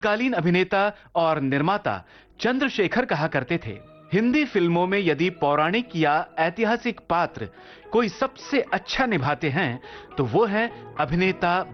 कालीन अभिनेता और निर्माता चंद्रशेखर कहा करते थे, हिंदी फिल्मों में यदि पौराणिक या ऐतिहासिक पात्र कोई सबसे अच्छा निभाते हैं तो वो है अभिनेता